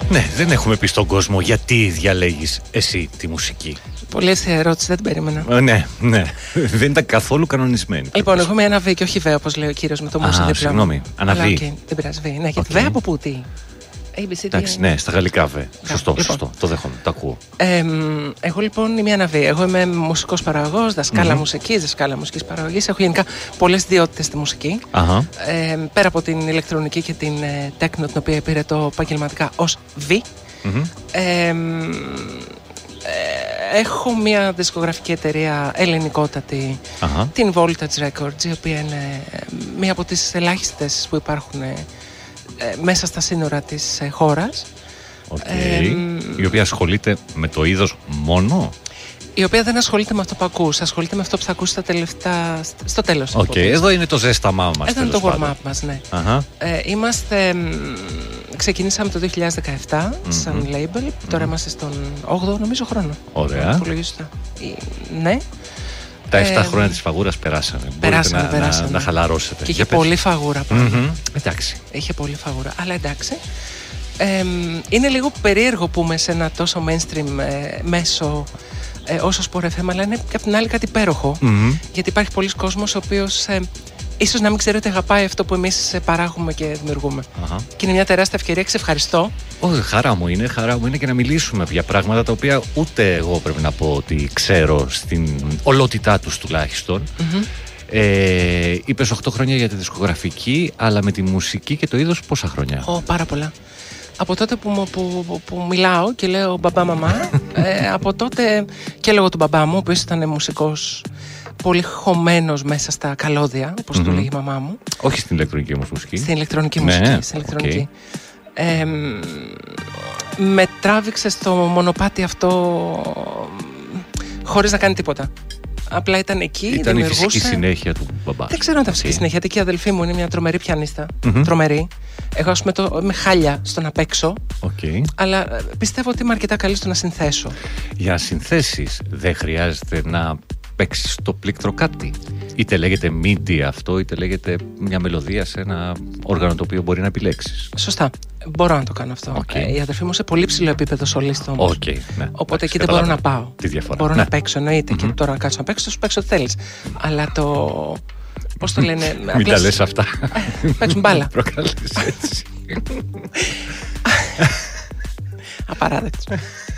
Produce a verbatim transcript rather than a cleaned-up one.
Ναι, δεν έχουμε πει στον κόσμο γιατί διαλέγεις εσύ τη μουσική. Πολύ εύκολη ερώτηση, δεν την περίμενα. Ε, ναι, ναι. Δεν ήταν καθόλου κανονισμένη. Λοιπόν, εγώ είμαι ένα β και όχι β, όπως λέει ο κύριος με το μουσική διπλώμα. Συγγνώμη, αναβεί. Αλλά okay, δεν πειράζει, β. Ναι, γιατί okay. β από πού, τι. Εντάξει, ναι, στα γαλλικά β. Σωστό, λοιπόν. σωστό. Το δέχομαι, το ακούω. Ε, εγώ λοιπόν είμαι ένα β. Εγώ είμαι μουσικός παραγωγός, δασκάλα mm-hmm. μουσικής, δασκάλα μουσικής παραγωγής. Έχω γενικά πολλές ιδιότητες στη μουσική. Uh-huh. Ε, πέρα από την ηλεκτρονική και την ε, τέκνο, την οποία υπηρετώ επαγγελματικά ως β. Mm-hmm. Ε, Έχω μια δισκογραφική εταιρεία ελληνικότατη, uh-huh. την Voltage Records, η οποία είναι μία από τις ελάχιστες που υπάρχουν ε, μέσα στα σύνορα της ε, χώρας. Okay. Ε, η οποία ασχολείται με το είδος μόνο? Η οποία δεν ασχολείται με αυτό που ακούς, ασχολείται με αυτό που θα ακούσει τα τελευταία, στο τέλος. Οκ, okay. Εδώ είναι το ζέσταμά μας. Εδώ είναι το warm-up μας, ναι. Uh-huh. Ε, είμαστε, ξεκινήσαμε το δύο χιλιάδες δεκαεπτά mm-hmm. σαν label, mm-hmm. τώρα είμαστε στον όγδοο νομίζω χρόνο. Ωραία. Ναι. Τα επτά ε, χρόνια της φαγούρας περάσανε. Περάσανε, Μπορείτε να, περάσανε. Να, να χαλαρώσετε. Και είχε πολύ φαγούρα πάνω. Mm-hmm. Εντάξει. Είχε πολύ φαγούρα, αλλά εντάξει. Ε, είναι λίγο περίεργο που είμαι σε ένα τόσο mainstream ε, μέσο ε, όσο Sport εφ εμ, αλλά είναι και απ' την άλλη κάτι υπέροχο. Mm-hmm. Γιατί υπάρχει πολλοί κόσμος ο οποίος ε, ίσως να μην ξέρει ότι αγαπάει αυτό που εμείς παράγουμε και δημιουργούμε. Uh-huh. Και είναι μια τεράστια ευκαιρία και σε ευχαριστώ. Όχι, χαρά μου είναι, χαρά μου είναι και να μιλήσουμε για πράγματα τα οποία ούτε εγώ πρέπει να πω ότι ξέρω στην ολότητά τους τουλάχιστον. Mm-hmm. Ε, είπες οκτώ χρόνια για τη δισκογραφική, αλλά με τη μουσική και το είδος πόσα χρόνια? Oh, πάρα πολλά. Από τότε που, που, που, που μιλάω και λέω μπαμπά μαμά, ε, από τότε και λόγω του μπαμπά μου, ο οποίος ήταν μουσικός πολύ χωμένος μέσα στα καλώδια, όπως mm-hmm. του λέγει η μαμά μου. Όχι στην ηλεκτρονική όμως μουσική. Στην ηλεκτρονική μουσική. Ναι, στην ηλεκτρονική. Okay. Ε, με τράβηξε στο μονοπάτι αυτό χωρίς να κάνει τίποτα. Απλά ήταν εκεί, ήταν δημιουργούσε. Η φυσική συνέχεια του μπαμπά. Δεν ξέρω αν ήταν φυσική συνέχεια. Γιατί και η αδελφή μου είναι μια τρομερή πιανίστα. Mm-hmm. Τρομερή. Εγώ, ας πούμε, το, με χάλια στο να παίξω. Okay. Αλλά πιστεύω ότι είμαι αρκετά καλή στο να συνθέσω. Για να συνθέσεις, δεν χρειάζεται να παίξεις το πλήκτρο κάτι. Είτε λέγεται μίντι αυτό, είτε λέγεται μια μελωδία σε ένα όργανο το οποίο μπορεί να επιλέξεις. Σωστά. Μπορώ να το κάνω αυτό. Okay. Ε, η αδερφή μου σε πολύ ψηλό επίπεδο σολίστο όμως. Okay, ναι. Οπότε εκεί δεν μπορώ να πάω. Τη διαφορά. Μπορώ ναι. να παίξω, εννοείται. Mm-hmm. Και τώρα να κάτσω να παίξω, θα σου παίξω ό,τι θέλεις. Αλλά το. Πώς το λένε. Μην απλώς... τα λες αυτά. Παίξουν μπάλα. Προκαλείς έτσι. Απαράδεκτο.